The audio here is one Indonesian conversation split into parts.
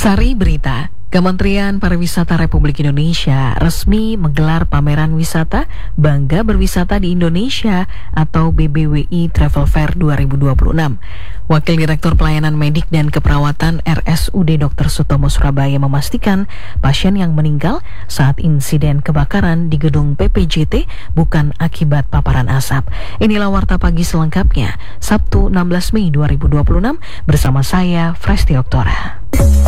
Sari Berita, Kementerian Pariwisata Republik Indonesia resmi menggelar pameran wisata Bangga Berwisata di Indonesia atau BBWI Travel Fair 2026. Wakil Direktur Pelayanan Medik dan Keperawatan RSUD Dr. Sutomo Surabaya memastikan pasien yang meninggal saat insiden kebakaran di gedung PPJT bukan akibat paparan asap. Inilah Warta Pagi selengkapnya, Sabtu 16 Mei 2026 bersama saya, Fresti Oktora.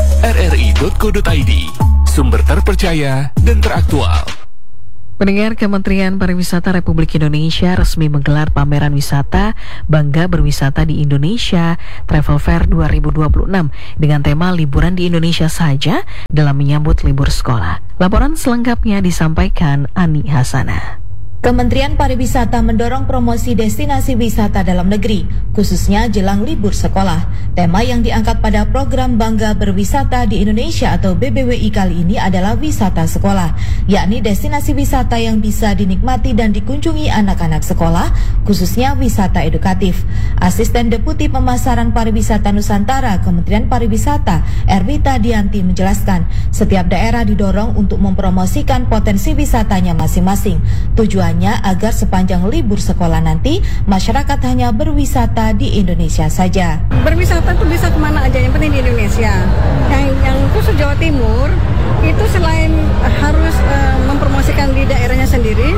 rri.co.id, sumber terpercaya dan teraktual. Pendengar, Kementerian Pariwisata Republik Indonesia resmi menggelar pameran wisata Bangga Berwisata di Indonesia Travel Fair 2026 dengan tema liburan di Indonesia saja dalam menyambut libur sekolah. Laporan selengkapnya disampaikan Ani Hasana. Kementerian Pariwisata mendorong promosi destinasi wisata dalam negeri, khususnya jelang libur sekolah. Tema yang diangkat pada program Bangga Berwisata di Indonesia atau BBWI kali ini adalah wisata sekolah, yakni destinasi wisata yang bisa dinikmati dan dikunjungi anak-anak sekolah, khususnya wisata edukatif. Asisten Deputi Pemasaran Pariwisata Nusantara Kementerian Pariwisata, Erwita Dianti menjelaskan, setiap daerah didorong untuk mempromosikan potensi wisatanya masing-masing. Tujuannya agar sepanjang libur sekolah nanti masyarakat hanya berwisata di Indonesia saja. Berwisata itu bisa kemana aja, yang penting di Indonesia. Yang khusus Jawa Timur itu selain harus mempromosikan di daerahnya sendiri,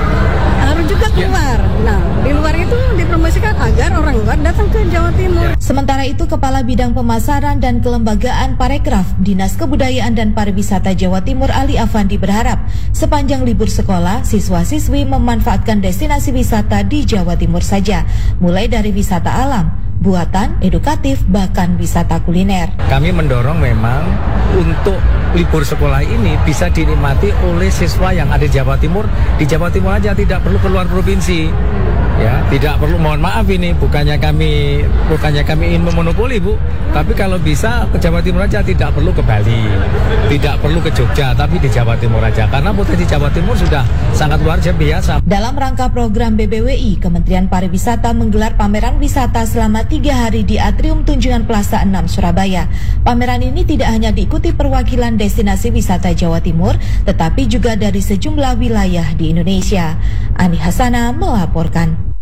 harus juga keluar. Nah, di luar itu dipromosikan agar orang luar datang ke Jawa Timur. Sementara itu, Kepala Bidang Pemasaran dan Kelembagaan Parekraf Dinas Kebudayaan dan Pariwisata Jawa Timur Ali Afandi berharap sepanjang libur sekolah, siswa-siswi memanfaatkan destinasi wisata di Jawa Timur saja, mulai dari wisata alam, buatan, edukatif, bahkan wisata kuliner. Kami mendorong memang untuk libur sekolah ini bisa dinikmati oleh siswa yang ada di Jawa Timur. Di Jawa Timur aja, tidak perlu keluar provinsi. Ya, tidak perlu, mohon maaf ini bukannya kami ingin memonopoli, Bu, tapi kalau bisa ke Jawa Timur aja, tidak perlu ke Bali, tidak perlu ke Jogja, tapi di Jawa Timur aja karena potensi Jawa Timur sudah sangat luar biasa. Dalam rangka program BBWI, Kementerian Pariwisata menggelar pameran wisata selama 3 hari di Atrium Tunjungan Plaza 6 Surabaya. Pameran ini tidak hanya diikuti perwakilan destinasi wisata Jawa Timur, tetapi juga dari sejumlah wilayah di Indonesia. Ani Hasana melaporkan.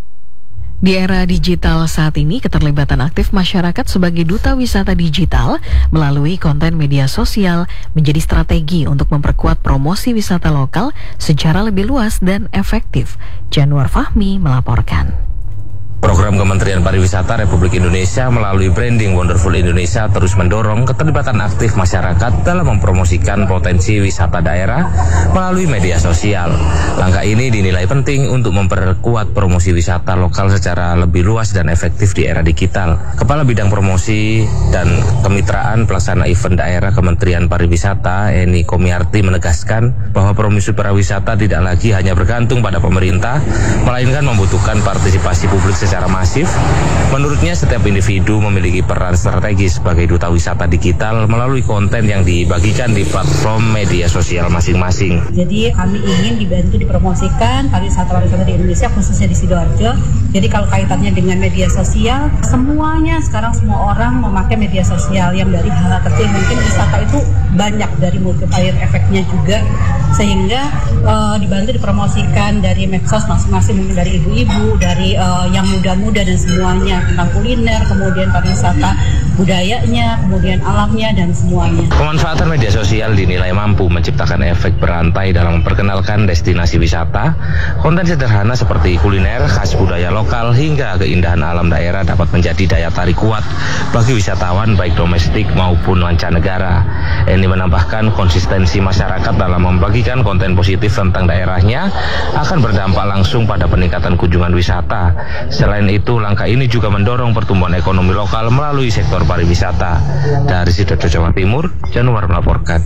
Di era digital saat ini, keterlibatan aktif masyarakat sebagai duta wisata digital melalui konten media sosial menjadi strategi untuk memperkuat promosi wisata lokal secara lebih luas dan efektif. Januar Fahmi melaporkan. Program Kementerian Pariwisata Republik Indonesia melalui branding Wonderful Indonesia terus mendorong keterlibatan aktif masyarakat dalam mempromosikan potensi wisata daerah melalui media sosial. Langkah ini dinilai penting untuk memperkuat promosi wisata lokal secara lebih luas dan efektif di era digital. Kepala Bidang Promosi dan Kemitraan Pelaksana Event Daerah Kementerian Pariwisata, Eni Komiarti menegaskan bahwa promosi pariwisata tidak lagi hanya bergantung pada pemerintah, melainkan membutuhkan partisipasi publik secara masif. Menurutnya, setiap individu memiliki peran strategis sebagai duta wisata digital melalui konten yang dibagikan di platform media sosial masing-masing. Jadi kami ingin dibantu dipromosikan pariwisata di Indonesia, khususnya di Sidoarjo. Jadi kalau kaitannya dengan media sosial, semuanya sekarang semua orang memakai media sosial, yang dari hal kecil mungkin wisata itu banyak, dari multiplier efeknya juga, sehingga dibantu dipromosikan dari medsos masing-masing, mungkin dari ibu-ibu, dari yang muda-muda dan semuanya, tentang kuliner, kemudian pariwisata budayanya, kemudian alamnya dan semuanya. Pemanfaatan media sosial dinilai mampu menciptakan efek berantai dalam memperkenalkan destinasi wisata. Konten sederhana seperti kuliner, khas budaya lokal hingga keindahan alam daerah dapat menjadi daya tarik kuat bagi wisatawan baik domestik maupun mancanegara. Ini menambahkan konsistensi masyarakat dalam membagikan konten positif tentang daerahnya akan berdampak langsung pada peningkatan kunjungan wisata. Selain itu, langkah ini juga mendorong pertumbuhan ekonomi lokal melalui sektor pariwisata. Dari Sidoarjo, Jawa Timur, Januar melaporkan.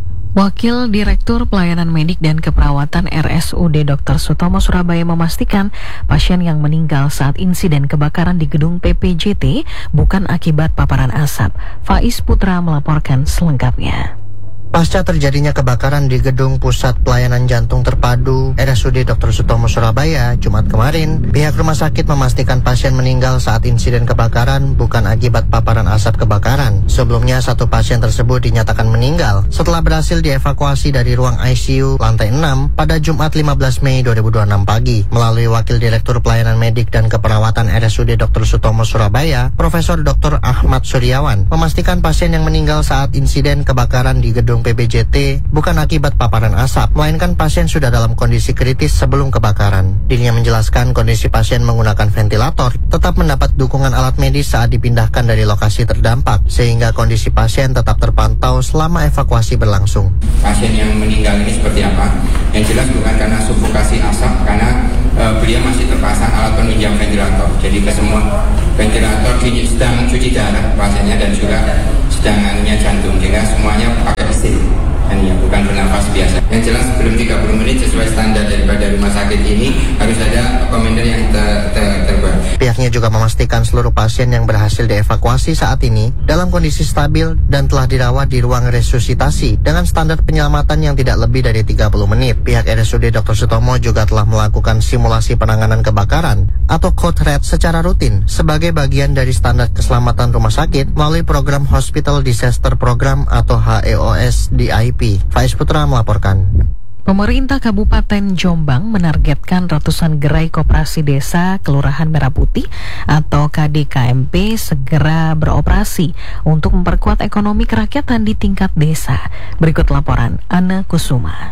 Wakil Direktur Pelayanan Medik dan Keperawatan RSUD Dr. Sutomo Surabaya memastikan pasien yang meninggal saat insiden kebakaran di gedung PPJT bukan akibat paparan asap. Faiz Putra melaporkan selengkapnya. Pasca terjadinya kebakaran di Gedung Pusat Pelayanan Jantung Terpadu RSUD Dr. Sutomo Surabaya Jumat kemarin, pihak rumah sakit memastikan pasien meninggal saat insiden kebakaran bukan akibat paparan asap kebakaran. Sebelumnya, satu pasien tersebut dinyatakan meninggal setelah berhasil dievakuasi dari ruang ICU lantai 6 pada Jumat 15 Mei 2026 pagi. Melalui Wakil Direktur Pelayanan Medik dan Keperawatan RSUD Dr. Sutomo Surabaya, Profesor Dr. Ahmad Suryawan, memastikan pasien yang meninggal saat insiden kebakaran di gedung PBJT bukan akibat paparan asap, melainkan pasien sudah dalam kondisi kritis sebelum kebakaran. Dirinya menjelaskan kondisi pasien menggunakan ventilator tetap mendapat dukungan alat medis saat dipindahkan dari lokasi terdampak, sehingga kondisi pasien tetap terpantau selama evakuasi berlangsung. Pasien yang meninggal ini seperti apa? Yang jelas bukan karena sufokasi asap, karena beliau masih terpasang alat penunjang ventilator. Jadi ke semua ventilator sedang cuci darah pasiennya dan juga sedang jantung, sehingga semuanya pakai mesin. Dan ya, bukan bernafas biasa. Yang jelas sebelum 30 menit sesuai standar daripada rumah sakit ini harus ada komentar yang terbaru. Pihaknya juga memastikan seluruh pasien yang berhasil dievakuasi saat ini dalam kondisi stabil dan telah dirawat di ruang resusitasi dengan standar penyelamatan yang tidak lebih dari 30 menit. Pihak RSUD Dr. Sutomo juga telah melakukan simulasi penanganan kebakaran atau code red secara rutin sebagai bagian dari standar keselamatan rumah sakit melalui program Hospital Disaster Program atau HEOS DIP. Faiz Putra melaporkan. Pemerintah Kabupaten Jombang menargetkan ratusan gerai koperasi desa Kelurahan Merah Putih atau KDKMP segera beroperasi untuk memperkuat ekonomi kerakyatan di tingkat desa. Berikut laporan Ana Kusuma.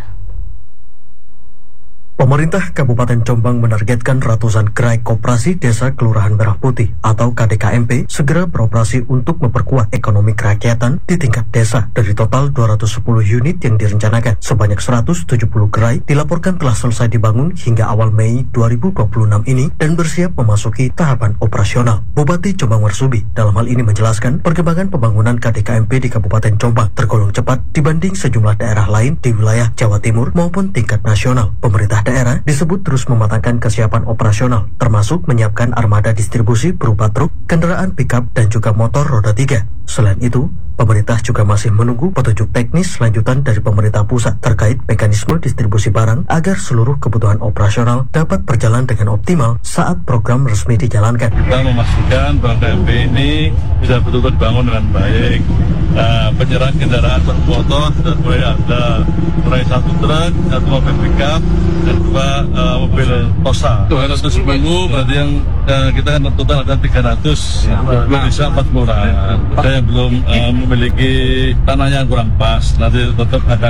Pemerintah Kabupaten Jombang menargetkan ratusan gerai koperasi desa Kelurahan Merah Putih atau KDKMP segera beroperasi untuk memperkuat ekonomi kerakyatan di tingkat desa. Dari total 210 unit yang direncanakan, sebanyak 170 gerai dilaporkan telah selesai dibangun hingga awal Mei 2026 ini dan bersiap memasuki tahapan operasional. Bupati Jombang Marsudi dalam hal ini menjelaskan perkembangan pembangunan KDKMP di Kabupaten Jombang tergolong cepat dibanding sejumlah daerah lain di wilayah Jawa Timur maupun tingkat nasional. Pemerintah daerah disebut terus mematangkan kesiapan operasional, termasuk menyiapkan armada distribusi berupa truk, kendaraan pickup, dan juga motor roda 3. Selain itu, pemerintah juga masih menunggu petunjuk teknis lanjutan dari pemerintah pusat terkait mekanisme distribusi barang agar seluruh kebutuhan operasional dapat berjalan dengan optimal saat program resmi dijalankan. Kita memastikan bahwa KMP ini bisa betul-betul dibangun dengan baik. Penyerahan kendaraan bermotor sudah mulai ada, mulai 1 truk, 1 mobil pickup, dan 2 mobil Tosa. 210 berarti yang kita kan total ada 300, bisa 4 kelurahan. Ada yang belum memiliki tanahnya yang kurang pas, nanti tetap akan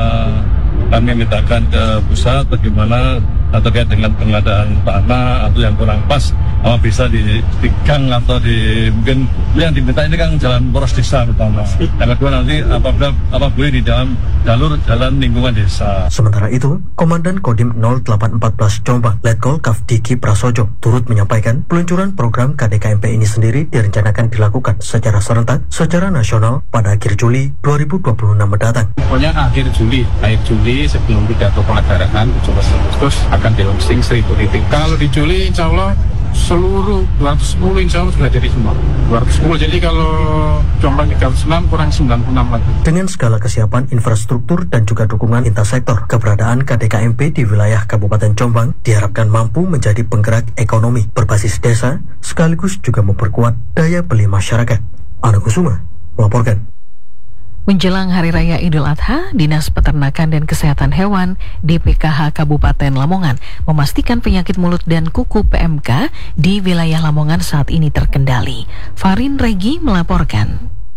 kami mintakan ke pusat bagaimana terkait dengan pengadaan tanah atau yang kurang pas, bisa di gang atau di mungkin yang diminta ini kan jalan poros desa pertama. Yang kedua nanti apabila boleh di dalam jalur jalan lingkungan desa. Sementara itu, Komandan Kodim 0814 Jombang, Letkol Kavdiki Prasojo turut menyampaikan peluncuran program KDKMP ini sendiri direncanakan dilakukan secara serentak secara nasional pada akhir Juli 2026 mendatang. Pokoknya akhir Juli sebelum pidato pengadaran 17 Agustus akan di launching 1000 titik. Kalau di Juli insya Allah seluruh 210 insya Allah sudah jadi semua 210, jadi kalau Jombang 306 kurang 96 lagi. Dengan segala kesiapan infrastruktur dan juga dukungan lintas sektor, keberadaan KDKMP di wilayah Kabupaten Jombang diharapkan mampu menjadi penggerak ekonomi berbasis desa sekaligus juga memperkuat daya beli masyarakat. Ana Kusuma melaporkan. Menjelang Hari Raya Idul Adha, Dinas Peternakan dan Kesehatan Hewan DPKH Kabupaten Lamongan memastikan penyakit mulut dan kuku PMK di wilayah Lamongan saat ini terkendali. Farin Regi melaporkan.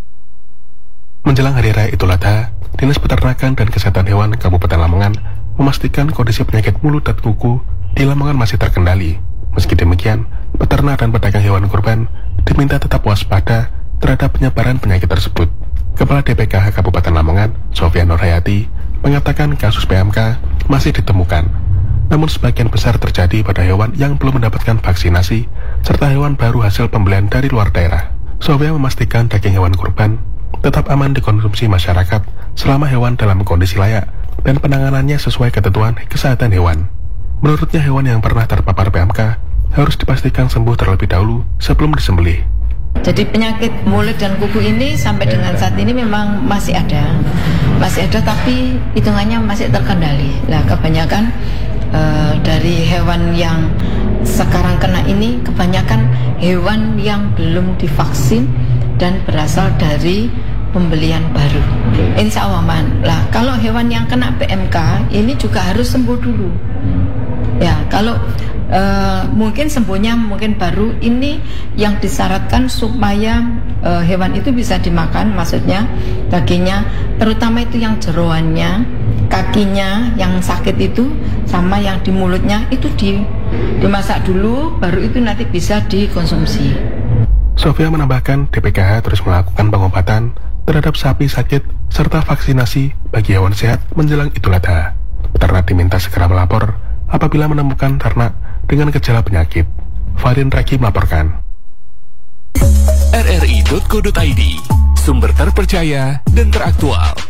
Menjelang Hari Raya Idul Adha, Dinas Peternakan dan Kesehatan Hewan Kabupaten Lamongan memastikan kondisi penyakit mulut dan kuku di Lamongan masih terkendali. Meski demikian, peternak dan pedagang hewan kurban diminta tetap waspada terhadap penyebaran penyakit tersebut. Kepala DPKH Kabupaten Lamongan, Sofia Nurhayati, mengatakan kasus PMK masih ditemukan. Namun sebagian besar terjadi pada hewan yang belum mendapatkan vaksinasi, serta hewan baru hasil pembelian dari luar daerah. Sofia memastikan daging hewan kurban tetap aman dikonsumsi masyarakat selama hewan dalam kondisi layak dan penanganannya sesuai ketentuan kesehatan hewan. Menurutnya hewan yang pernah terpapar PMK harus dipastikan sembuh terlebih dahulu sebelum disembelih. Jadi penyakit mulut dan kuku ini sampai dengan saat ini memang masih ada tapi hitungannya masih terkendali. Nah, kebanyakan dari hewan yang sekarang kena ini kebanyakan hewan yang belum divaksin dan berasal dari pembelian baru. Insya Allah aman. Lah, kalau hewan yang kena PMK ini juga harus sembuh dulu. Ya, kalau mungkin sembuhnya mungkin baru, ini yang disyaratkan supaya hewan itu bisa dimakan, maksudnya dagingnya, terutama itu yang jeroannya, kakinya yang sakit itu, sama yang di mulutnya itu dimasak dulu, baru itu nanti bisa dikonsumsi. Sofia menambahkan DPKH terus melakukan pengobatan terhadap sapi sakit serta vaksinasi bagi hewan sehat menjelang Idul Adha. Peternak diminta segera melapor apabila menemukan ternak dengan gejala penyakit. Farin Raki melaporkan. RRI.co.id, sumber terpercaya dan teraktual.